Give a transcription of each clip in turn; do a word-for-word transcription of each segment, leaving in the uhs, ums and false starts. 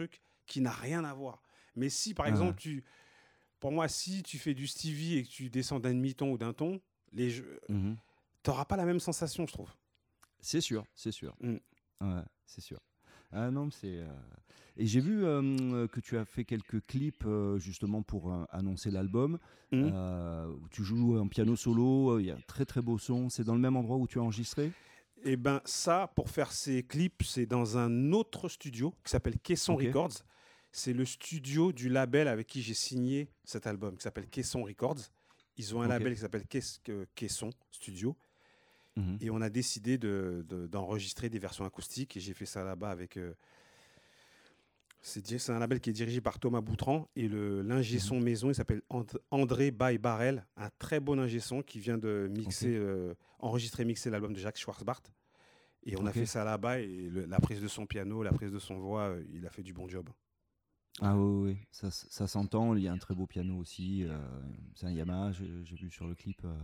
truc qui n'a rien à voir. Mais si, par Ah, exemple, tu, pour moi, si tu fais du Stevie et que tu descends d'un demi-ton ou d'un ton, les jeux, mhm. t'auras pas la même sensation, je trouve. C'est sûr, c'est sûr. Mm. Ouais, c'est sûr. Ah non, mais c'est. euh, Et j'ai vu euh, que tu as fait quelques clips euh, justement pour euh, annoncer l'album. Mm. Euh, où tu joues en piano solo. euh, Il y a un très très beau son. C'est dans le même endroit où tu as enregistré? Et ben ça, pour faire ces clips, c'est dans un autre studio qui s'appelle Caisson Ok, Records. C'est le studio du label avec qui j'ai signé cet album, qui s'appelle Caisson Records. Ils ont un ok. label qui s'appelle Cais- que- Caisson Studio. Mhm, Et on a décidé de- de- d'enregistrer des versions acoustiques. Et j'ai fait ça là-bas avec... euh, c'est di- c'est un label qui est dirigé par Thomas Boutran. Et le l'ingé mhm. son maison, il s'appelle And- André Bay Barrel. Un très bon ingé son qui vient de Ok, mixer, euh, enregistrer, mixer l'album de Jacques Schwarzbart. Et on a ok. fait ça là-bas et le- la prise de son piano, la prise de son voix, euh, il a fait du bon job. Ah oui, oui, oui. Ça, s- ça s'entend. Il y a un très beau piano aussi. euh, c'est un Yamaha. J'ai j'ai vu sur le clip. euh,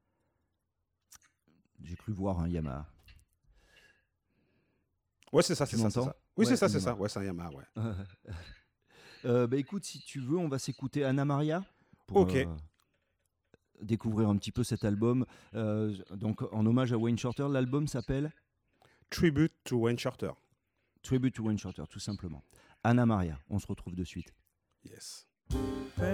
J'ai cru voir un Yamaha. Ouais, c'est ça, Tu c'est ça, c'est m'entends? ça. Oui, c'est Ouais, ça, un c'est ça. Yamaha. Ouais, c'est un Yamaha, ouais. Euh, bah écoute, si tu veux, on va s'écouter Anna Maria pour Ok. euh, découvrir un petit peu cet album. Euh, donc, en hommage à Wayne Shorter, l'album s'appelle Tribute to Wayne Shorter. Tribute to Wayne Shorter, tout simplement. Anna Maria, on se retrouve de suite. Yes.